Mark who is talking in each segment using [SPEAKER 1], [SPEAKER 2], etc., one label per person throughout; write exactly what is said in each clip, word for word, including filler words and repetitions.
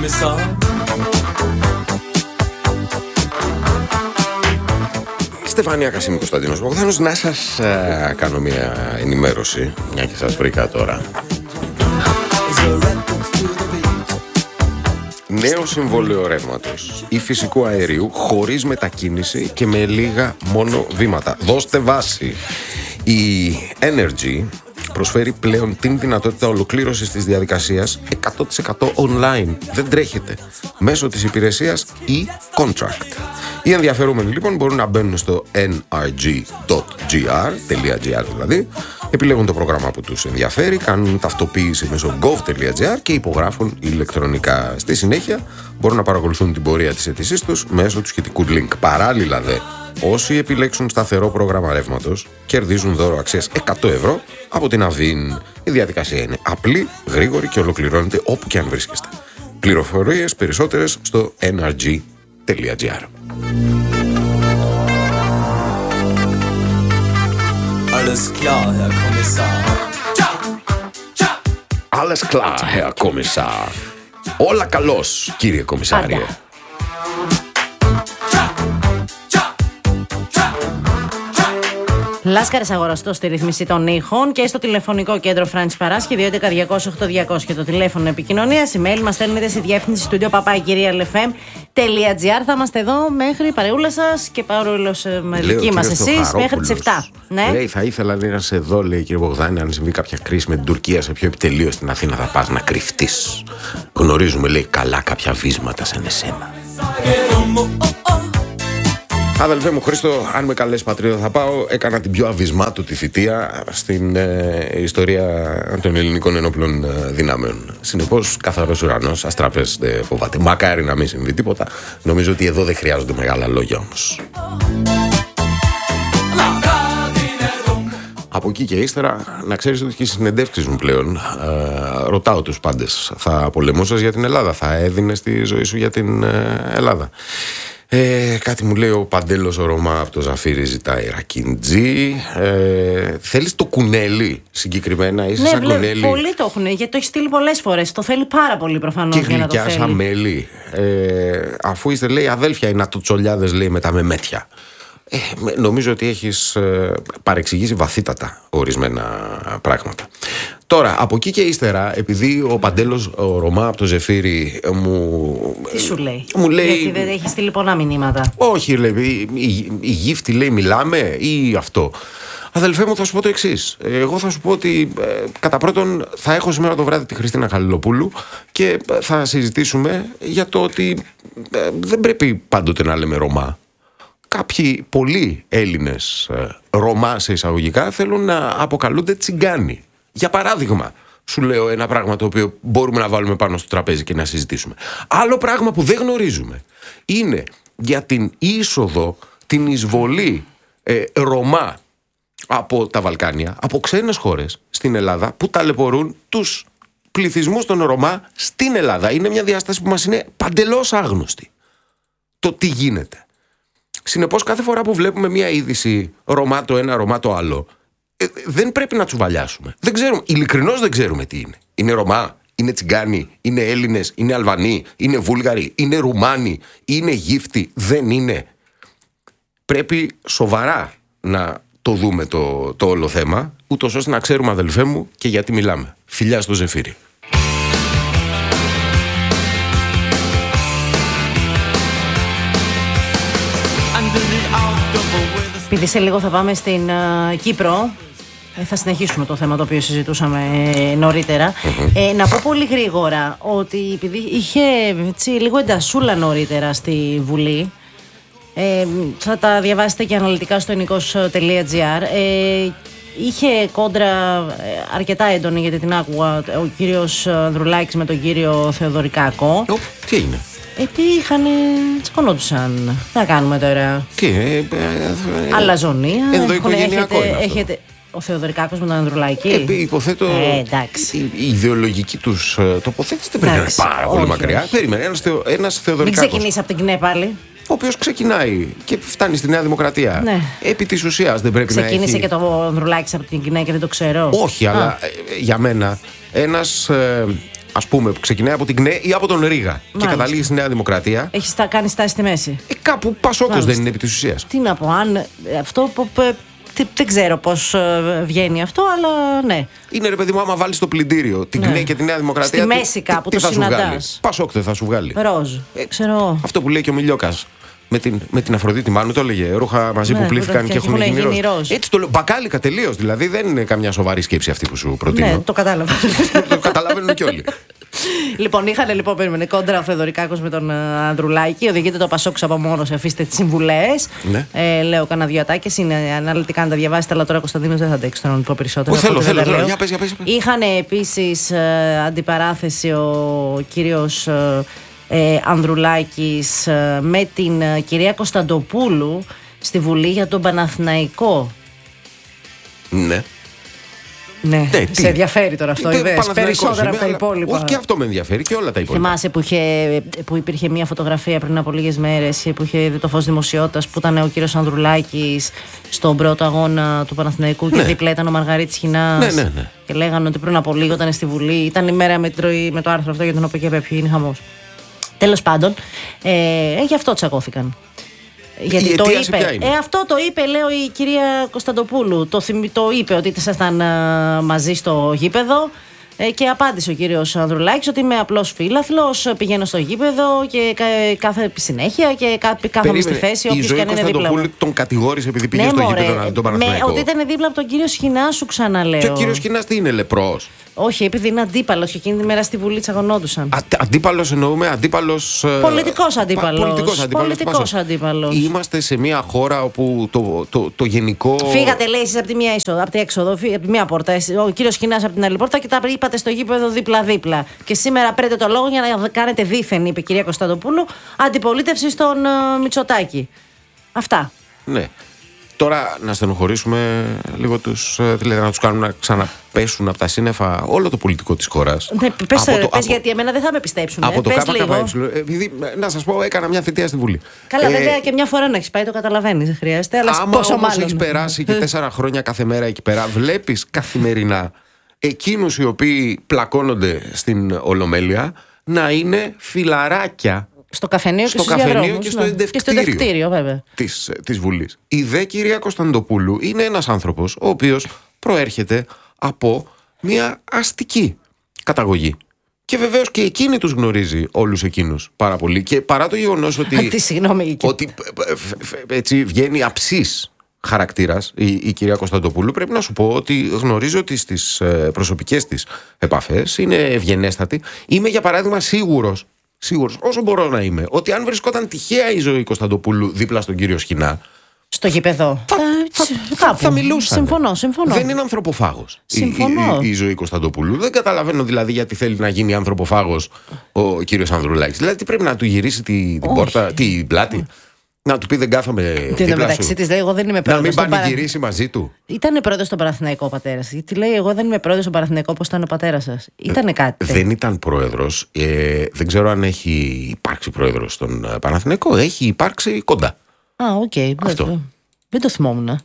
[SPEAKER 1] Kommissar.
[SPEAKER 2] Στεφάνια Κασίμη, Κωνσταντίνος Μπογδάνος. Να σας ε, κάνω μια ενημέρωση, μια και σας βρήκα τώρα. Νέο συμβόλαιο ρεύματος ή φυσικού αερίου χωρίς μετακίνηση και με λίγα μόνο βήματα. Δώστε βάση. Η Energy προσφέρει πλέον την δυνατότητα ολοκλήρωσης της διαδικασίας εκατό τοις εκατό online. Δεν τρέχετε. Μέσω της υπηρεσίας e-contract. Οι ενδιαφερόμενοι λοιπόν μπορούν να μπαίνουν στο εν αρ τζι τελεία τζι αρ, δηλαδή, επιλέγουν το πρόγραμμα που τους ενδιαφέρει, κάνουν ταυτοποίηση μέσω gov τελεία τζι αρ και υπογράφουν ηλεκτρονικά. Στη συνέχεια μπορούν να παρακολουθούν την πορεία της αίτησής τους μέσω του σχετικού link. Παράλληλα δε, όσοι επιλέξουν σταθερό πρόγραμμα ρεύματος κερδίζουν δώρο αξίας εκατό ευρώ από την Avin. Η διαδικασία είναι απλή, γρήγορη και ολοκληρώνεται όπου και αν βρίσκεστε. Πληροφορίες περισσότερες στο εν αρ τζι τελεία τζι αρ.
[SPEAKER 1] Alles klar, Herr Kommissar.
[SPEAKER 2] Alles klar, Herr Kommissar. Όλα καλώς, κύριε Κομισάριε.
[SPEAKER 3] Πάντα. Λάσκαρης αγοραστός στη ρύθμιση των ήχων και στο τηλεφωνικό κέντρο Φράντσης Παράσχη δύο έντεκα διακόσια οκτώ διακόσια και το τηλέφωνο επικοινωνίας. Email μας στέλνετε στη διεύθυνση στούντιο παπά κυρία ελ εφ εμ τελεία τζι αρ. Θα είμαστε εδώ μέχρι παρεούλα σας και παρόλος με δική μας εσείς μέχρι τις επτά. Ναι.
[SPEAKER 2] Λέει, θα ήθελα λέει, να σε δω, λέει κύριε Μπογδάνη, αν συμβεί κάποια κρίση με την Τουρκία, σε ποιο επιτελείο στην Αθήνα θα πας να κρυφτείς. Γνωρίζουμε, λέει, καλά κάποια βίσματα σαν εσένα. Αδελφέ μου Χρήστο, αν με καλέσει πατρίδα θα πάω. Έκανα την πιο αβυσμάτωτη θητεία στην ε, ιστορία των ελληνικών ενόπλων ε, δυνάμεων. Συνεπώς, καθαρός ουρανός, αστραπές δεν φοβάται. Μακάρι να μην συμβεί τίποτα. Νομίζω ότι εδώ δεν χρειάζονται μεγάλα λόγια όμως. Από εκεί και ύστερα, να ξέρεις ότι και οι συνεντεύξεις μου πλέον ε, ρωτάω τους πάντες. Θα πολεμούσες για την Ελλάδα, θα έδινες τη ζωή σου για την ε, Ελλάδα. Ε, κάτι μου λέει ο Παντέλος ο Ρωμά από το Ζαφύρι, ζητάει ρακιντζή. Ε, θέλεις το κουνέλι συγκεκριμένα, είσαι
[SPEAKER 3] ναι,
[SPEAKER 2] σαν
[SPEAKER 3] βλέ,
[SPEAKER 2] κουνέλι.
[SPEAKER 3] Πολλοί το έχουν, γιατί το έχει στείλει πολλές φορές. Το θέλει πάρα πολύ προφανώς
[SPEAKER 2] Και
[SPEAKER 3] για να το
[SPEAKER 2] γλυκιά
[SPEAKER 3] θέλει.
[SPEAKER 2] σαν μέλι. Ε, αφού είστε, λέει, αδέλφια οι νατοτσολιάδες, λέει, με τα μεμέτια. Ε, νομίζω ότι έχεις ε, παρεξηγήσει βαθύτατα ορισμένα πράγματα. Τώρα, από εκεί και ύστερα, επειδή ο Παντέλος ο Ρωμά από το Ζεφύρι μου...
[SPEAKER 3] Τι σου λέει,
[SPEAKER 2] μου λέει...
[SPEAKER 3] γιατί δεν έχει στείλει πολλά μηνύματα.
[SPEAKER 2] Όχι, λέει, η, η, η γύφτη, λέει, μιλάμε ή αυτό. Αδελφέ μου, θα σου πω το εξής. Εγώ θα σου πω ότι ε, κατά πρώτον θα έχω σήμερα το βράδυ τη Χριστίνα Χαλιλοπούλου και θα συζητήσουμε για το ότι ε, δεν πρέπει πάντοτε να λέμε Ρωμά. Κάποιοι πολλοί Έλληνες ε, Ρωμά σε εισαγωγικά θέλουν να αποκαλούνται τσιγκάνοι. Για παράδειγμα, σου λέω ένα πράγμα το οποίο μπορούμε να βάλουμε πάνω στο τραπέζι και να συζητήσουμε. Άλλο πράγμα που δεν γνωρίζουμε είναι για την είσοδο, την εισβολή ε, Ρωμά από τα Βαλκάνια, από ξένες χώρες στην Ελλάδα που ταλαιπωρούν τους πληθυσμούς των Ρωμά στην Ελλάδα. Είναι μια διάσταση που μας είναι παντελώς άγνωστη. Το τι γίνεται. Συνεπώς, κάθε φορά που βλέπουμε μια είδηση Ρωμά το ένα, Ρωμά το άλλο, ε, δεν πρέπει να τσουβαλιάσουμε. Δεν ξέρουμε, ειλικρινώς δεν ξέρουμε τι είναι. Είναι Ρωμά, είναι Τσιγκάνοι, είναι Έλληνες, είναι Αλβανοί, είναι Βούλγαροι, είναι Ρουμάνοι, είναι Γύφτοι. Δεν είναι. Πρέπει σοβαρά να το δούμε το, το όλο θέμα, ούτως ώστε να ξέρουμε, αδελφέ μου, και γιατί μιλάμε. Φιλιά στο Ζεφύρι.
[SPEAKER 3] Επειδή σε λίγο θα πάμε στην uh, Κύπρο, ε, θα συνεχίσουμε το θέμα το οποίο συζητούσαμε ε, νωρίτερα. Mm-hmm. Ε, να πω πολύ γρήγορα ότι επειδή είχε έτσι, λίγο εντασούλα νωρίτερα στη Βουλή, ε, θα τα διαβάσετε και αναλυτικά στο ενικός τελεία τζι αρ, ε, είχε κόντρα ε, αρκετά έντονη, γιατί την άκουγα, ο κύριος Ανδρουλάκης με τον κύριο Θεοδωρικάκο.
[SPEAKER 2] Oh, τι είναι?
[SPEAKER 3] Επειδή είχαν, τσακωνόντουσαν. Τι να κάνουμε τώρα?
[SPEAKER 2] Τι, ε, ε, ε,
[SPEAKER 3] αλαζονία.
[SPEAKER 2] ενδοοικογενειακό είναι αυτό.
[SPEAKER 3] Έχετε, ο Θεοδωρικάκος με τον Ανδρουλάκη.
[SPEAKER 2] Ε, υποθέτω.
[SPEAKER 3] Ε, εντάξει.
[SPEAKER 2] Η, η ιδεολογική τους ε, τοποθέτηση δεν πρέπει να είναι πάρα πολύ μακριά.
[SPEAKER 3] Όχι.
[SPEAKER 2] Περίμενε, ένας, θεο, ένας Θεοδωρικάκος.
[SPEAKER 3] Μην ξεκινήσει από την ΚΝΕ πάλι.
[SPEAKER 2] Ο οποίος ξεκινάει και φτάνει στη Νέα Δημοκρατία.
[SPEAKER 3] Ναι.
[SPEAKER 2] Επί της ουσίας δεν πρέπει
[SPEAKER 3] Ξεκίνησε
[SPEAKER 2] να έχει.
[SPEAKER 3] Ξεκίνησε και το Ανδρουλάκης από την ΚΝΕ και δεν το ξέρω.
[SPEAKER 2] Όχι,
[SPEAKER 3] Α.
[SPEAKER 2] αλλά ε, για μένα ένας ε, ας πούμε, που ξεκινάει από την ΚΝΕ ή από τον Ρήγα
[SPEAKER 3] Μάλιστα.
[SPEAKER 2] και καταλήγει στη Νέα Δημοκρατία.
[SPEAKER 3] Έχει κάνει στάση στη μέση.
[SPEAKER 2] Ε, κάπου Πασόκος δεν είναι επί της ουσίας.
[SPEAKER 3] Τι να πω, αν αυτό που. Δεν ξέρω πώς βγαίνει αυτό, αλλά ναι.
[SPEAKER 2] Είναι ρε παιδί μου, άμα βάλεις στο πλυντήριο την
[SPEAKER 3] Ναι.
[SPEAKER 2] ΚΝΕ και τη Νέα Δημοκρατία.
[SPEAKER 3] Στη μέση κάπου
[SPEAKER 2] τι
[SPEAKER 3] το
[SPEAKER 2] θα σου βγάλει?
[SPEAKER 3] συναντάς.
[SPEAKER 2] Πασόκ δεν θα σου βγάλει.
[SPEAKER 3] Ροζ.
[SPEAKER 2] Ε,
[SPEAKER 3] Ξέρω.
[SPEAKER 2] Αυτό που λέει και ο Μιλιόκας. Με την, με την Αφροδίτη Μάνου το έλεγε. Ρούχα μαζί
[SPEAKER 3] Ναι,
[SPEAKER 2] που πλήθηκαν
[SPEAKER 3] και
[SPEAKER 2] και έχουν
[SPEAKER 3] έχουν
[SPEAKER 2] γίνει
[SPEAKER 3] γίνει
[SPEAKER 2] ροζ.
[SPEAKER 3] ροζ.
[SPEAKER 2] Έτσι το λέω. Μπακάλικα τελείως. Δηλαδή δεν είναι καμιά σοβαρή σκέψη αυτή που σου προτείνω.
[SPEAKER 3] Ναι, το κατάλαβα.
[SPEAKER 2] Το καταλαβαίνουν και όλοι.
[SPEAKER 3] Λοιπόν, είχαν λοιπόν περίμενε κόντρα ο Θεοδωρικάκος με τον uh, Ανδρουλάκη. Οδηγείται το Πασόκ από μόνο, αφήστε τις συμβουλές.
[SPEAKER 2] Ναι.
[SPEAKER 3] Ε, λέω κανένα δυο ατάκες. Είναι αναλυτικά να τα διαβάσετε, αλλά τώρα ο Κωνσταντίνος δεν θα αντέξει τώρα να πω περισσότερο.
[SPEAKER 2] Ω, θέλω,
[SPEAKER 3] οπότε
[SPEAKER 2] θέλω,
[SPEAKER 3] δεν τα
[SPEAKER 2] θέλω.
[SPEAKER 3] λέω.
[SPEAKER 2] Για πες, για πες, για πες.
[SPEAKER 3] Είχαν επίσης ε, αντιπαράθεση ο κύριος ε, ε, Ανδρουλάκης ε, με την ε, κυρία Κωνσταντοπούλου στη Βουλή για τον Παναθηναϊκό.
[SPEAKER 2] Ναι.
[SPEAKER 3] Ναι,
[SPEAKER 2] Ναι, τι?
[SPEAKER 3] σε ενδιαφέρει τώρα αυτό,
[SPEAKER 2] Είπε
[SPEAKER 3] είδες,
[SPEAKER 2] Παναθηναϊκός
[SPEAKER 3] περισσότερα
[SPEAKER 2] είμαι,
[SPEAKER 3] από τα
[SPEAKER 2] αλλά-
[SPEAKER 3] υπόλοιπα.
[SPEAKER 2] Όχι, και αυτό με ενδιαφέρει και όλα τα υπόλοιπα.
[SPEAKER 3] Θυμάσαι που, είχε, που υπήρχε μια φωτογραφία πριν από λίγες μέρες που είχε δει το φως δημοσιότητας, που ήταν ο κύριος Ανδρουλάκης στον πρώτο αγώνα του Παναθηναϊκού και
[SPEAKER 2] Ναι.
[SPEAKER 3] δίπλα ήταν ο Μαργαρίτης Χινάς.
[SPEAKER 2] Ναι, ναι, ναι.
[SPEAKER 3] Και λέγανε ότι πριν από λίγο ήταν στη Βουλή. Ήταν η μέρα με, τροή, με το άρθρο αυτό για τον οποίο και είναι χαμός. Τέλος πάντων, ε, γι' αυτό τσακώθηκαν. Γιατί
[SPEAKER 2] Η
[SPEAKER 3] το
[SPEAKER 2] αιτία σε
[SPEAKER 3] είπε.
[SPEAKER 2] ποια είναι?
[SPEAKER 3] Ε, αυτό το είπε, λέω, η κυρία Κωνσταντοπούλου. Το, θυμ, το είπε ότι ήσασταν α, μαζί στο γήπεδο. Ε, και απάντησε ο κύριος Ανδρουλάκης ότι είμαι απλός φίλαθλος, πηγαίνω στο γήπεδο και κα- κάθε συνέχεια και κα, κάθομαι στη θέση
[SPEAKER 2] η
[SPEAKER 3] όποιος
[SPEAKER 2] Ζωή
[SPEAKER 3] και αν είναι δίπλα μου.
[SPEAKER 2] Κωνσταντοπούλου τον κατηγόρησε επειδή πήγε
[SPEAKER 3] Ναι,
[SPEAKER 2] στο
[SPEAKER 3] μωρέ,
[SPEAKER 2] γήπεδο να τον
[SPEAKER 3] με,
[SPEAKER 2] Παναθηναϊκό.
[SPEAKER 3] ότι ήταν δίπλα από τον κύριο Σχοινά, σου ξαναλέω.
[SPEAKER 2] Και ο κύριος Κινάς τι είναι, λεπρός?
[SPEAKER 3] Όχι, επειδή είναι αντίπαλος και εκείνη τη μέρα στη Βουλή τσαγωνόντουσαν.
[SPEAKER 2] Αντίπαλος εννοούμε, αντίπαλος.
[SPEAKER 3] Πολιτικός αντίπαλος.
[SPEAKER 2] Πολιτικός αντίπαλος.
[SPEAKER 3] Πολιτικός αντίπαλος.
[SPEAKER 2] Είμαστε σε μια χώρα όπου το, το, το γενικό.
[SPEAKER 3] Φύγατε, λέει, εσείς από τη μία είσοδο, από τη έξοδο, φύ- από τη μία πόρτα. εσείς- Ο κύριος Σχοινάς από την άλλη πόρτα και τα είπατε στο γήπεδο δίπλα-δίπλα. Και σήμερα παίρνετε το λόγο για να κάνετε δίθεν, είπε η κυρία Κωνσταντοπούλου, αντιπολίτευση στον uh, Μητσοτάκη. Αυτά.
[SPEAKER 2] Ναι. Τώρα να στενοχωρήσουμε λίγο τους, ε, δηλαδή να τους κάνουμε να ξαναπέσουν από τα σύννεφα όλο το πολιτικό της χώρας.
[SPEAKER 3] Ναι, πες,
[SPEAKER 2] Από το-
[SPEAKER 3] πες
[SPEAKER 2] από-
[SPEAKER 3] γιατί εμένα δεν θα με πιστέψουν.
[SPEAKER 2] Από το
[SPEAKER 3] πες λίγο.
[SPEAKER 2] ΚΚΕ. Επειδή, ε, να σας πω, έκανα μια θητεία στη Βουλή.
[SPEAKER 3] Καλά,
[SPEAKER 2] Ε,
[SPEAKER 3] βέβαια και μια φορά να έχει πάει, το καταλαβαίνει. Δεν χρειάζεται. Αλλά
[SPEAKER 2] Άμα
[SPEAKER 3] πόσο
[SPEAKER 2] όμως
[SPEAKER 3] μάλλον.
[SPEAKER 2] έχεις περάσει και τέσσερα χρόνια κάθε μέρα εκεί πέρα, βλέπεις καθημερινά εκείνους οι οποίοι πλακώνονται στην Ολομέλεια να είναι φιλαράκια
[SPEAKER 3] Στο καφενείο και
[SPEAKER 2] στο
[SPEAKER 3] στους
[SPEAKER 2] καφενείο
[SPEAKER 3] διαδρόμους,
[SPEAKER 2] και στο
[SPEAKER 3] ναι.
[SPEAKER 2] εντευκτήριο.
[SPEAKER 3] Και στο εντευκτήριο, βέβαια.
[SPEAKER 2] της, της Βουλής. Η δε κυρία Κωνσταντοπούλου είναι ένας άνθρωπος ο οποίος προέρχεται από μια αστική καταγωγή. Και βεβαίως και εκείνη τους γνωρίζει όλους εκείνους πάρα πολύ. Και παρά το γεγονός ότι,
[SPEAKER 3] Τι συγγνώμη. και-
[SPEAKER 2] ότι ε, ε, φ- φ- έτσι βγαίνει αψής χαρακτήρας η, η κυρία Κωνσταντοπούλου, πρέπει να σου πω ότι γνωρίζω ότι στις ε, προσωπικές της επαφές είναι ευγενέστατη. Είμαι για παράδειγμα σίγουρος, σίγουρος όσο μπορώ να είμαι, ότι αν βρισκόταν τυχαία η Ζωή Κωνσταντοπούλου δίπλα στον κύριο Σχοινά,
[SPEAKER 3] Στο γήπεδο.
[SPEAKER 2] θα,
[SPEAKER 3] Ε,
[SPEAKER 2] θα,
[SPEAKER 3] τσι-
[SPEAKER 2] θα,
[SPEAKER 3] κάπου.
[SPEAKER 2] θα μιλούσαν.
[SPEAKER 3] Συμφωνώ, συμφωνώ.
[SPEAKER 2] Δεν είναι ανθρωποφάγος η,
[SPEAKER 3] Συμφωνώ.
[SPEAKER 2] η, η, η Ζωή Κωνσταντοπούλου. Δεν καταλαβαίνω δηλαδή γιατί θέλει να γίνει ανθρωποφάγος ο κύριος Ανδρουλάκης. Δηλαδή τι πρέπει να του γυρίσει τη, την
[SPEAKER 3] Όχι.
[SPEAKER 2] πόρτα, την πλάτη, να του πει δεν κάθομαι
[SPEAKER 3] Τι είναι
[SPEAKER 2] δίπλα
[SPEAKER 3] μεταξύ
[SPEAKER 2] σου.
[SPEAKER 3] τη, λέει: Εγώ δεν είμαι
[SPEAKER 2] Να
[SPEAKER 3] πρόεδρο.
[SPEAKER 2] μην πανηγυρίσει μαζί του.
[SPEAKER 3] Ήταν πρόεδρο στον Παναθηναϊκό ο πατέρα. Γιατί λέει: Εγώ δεν είμαι πρόεδρο στον Παναθηναϊκό όπως ήταν ο πατέρα σα. Ήτανε κάτι.
[SPEAKER 2] Δεν ήταν πρόεδρος. Ε, δεν ξέρω αν έχει υπάρξει πρόεδρος στον ε, Παναθηναϊκό. Έχει υπάρξει κοντά.
[SPEAKER 3] Α, οκ. Okay,
[SPEAKER 2] Αυτό.
[SPEAKER 3] Δεν το θυμόμουν.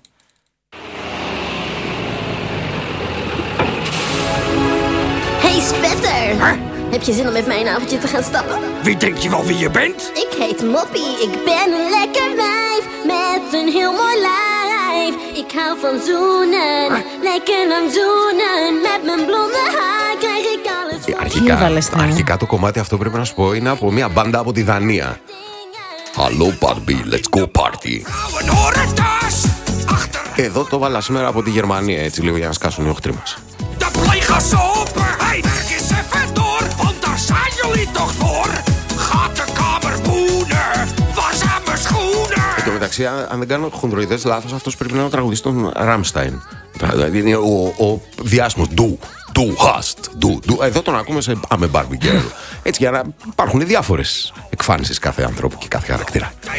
[SPEAKER 4] Hey Spetter! Heb je zin om met mij een avondje te gaan stappen?
[SPEAKER 1] Wie denk je wel wie je bent?
[SPEAKER 4] Ik heet Moppie, ik ben een lekker wijf met een heel mooi lijf. Ik hou van zoenen, lekker lang zoenen. Met mijn blonde haar krijg ik alles
[SPEAKER 2] Ε,
[SPEAKER 4] voor
[SPEAKER 2] Αρχικά,
[SPEAKER 3] έβαλες τώρα?
[SPEAKER 2] αρχικά το κομμάτι αυτό πρέπει να σου πω είναι από μια μπάντα από τη Δανία. Hallo Barbie, let's go party.
[SPEAKER 1] Vrouwen horen thuis. Achter
[SPEAKER 2] Εδώ το βάλα σήμερα από τη Γερμανία, έτσι λίγο για να σκάσουν οι οχτροί μας.
[SPEAKER 1] de pleegersoperheid. Werk eens even door, want daar zijn jullie toch voor. Gaat de kamer boenen, waar zijn mijn schoenen?
[SPEAKER 2] Εν τω μεταξύ, αν αν δεν κάνω χονδροειδές λάθος, αυτός πρέπει να είναι ο τραγουδιστής των Rammstein. Δηλαδή είναι ο, ο διάσημος Du, Du hast, Du, Du. Εδώ τον ακούμε σε I'm a Barbie Girl. Έτσι για να υπάρχουν διάφορες εκφάνσεις κάθε ανθρώπου και κάθε χαρακτήρα.